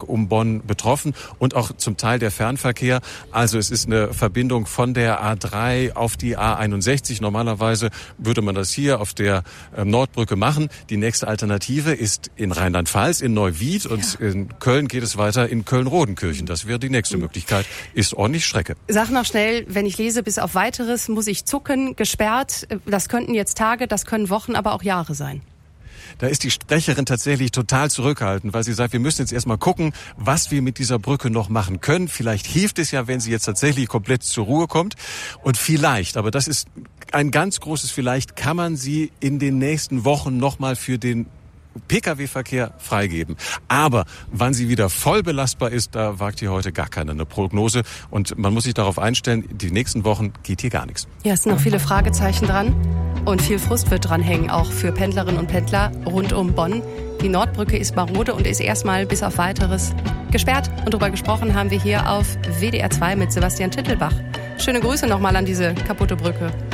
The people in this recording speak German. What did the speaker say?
um Bonn betroffen und auch zum Teil der Fernverkehr. Also es ist eine Verbindung von der A3 auf die A61. Normalerweise würde man das hier auf der Nordbrücke machen. Die nächste Alternative ist in Rheinland-Pfalz, in Neuwied, und in Köln geht es weiter in Köln-Rodenkirchen. Das wäre die nächste Möglichkeit. Ist ordentlich Strecke. Sag noch schnell, wenn ich lese, bis auf Weiteres muss ich zucken, gesperrt. Das könnten jetzt Tage, das können Wochen, aber auch Jahre sein. Da ist die Sprecherin tatsächlich total zurückhaltend, weil sie sagt, wir müssen jetzt erstmal gucken, was wir mit dieser Brücke noch machen können. Vielleicht hilft es ja, wenn sie jetzt tatsächlich komplett zur Ruhe kommt. Und vielleicht, aber das ist ein ganz großes Vielleicht, kann man sie in den nächsten Wochen nochmal für den Pkw-Verkehr freigeben. Aber wann sie wieder voll belastbar ist, da wagt hier heute gar keiner eine Prognose. Und man muss sich darauf einstellen, die nächsten Wochen geht hier gar nichts. Ja, es sind noch viele Fragezeichen dran. Und viel Frust wird dranhängen, auch für Pendlerinnen und Pendler rund um Bonn. Die Nordbrücke ist marode und ist erstmal bis auf Weiteres gesperrt. Und darüber gesprochen haben wir hier auf WDR 2 mit Sebastian Tittelbach. Schöne Grüße nochmal an diese kaputte Brücke.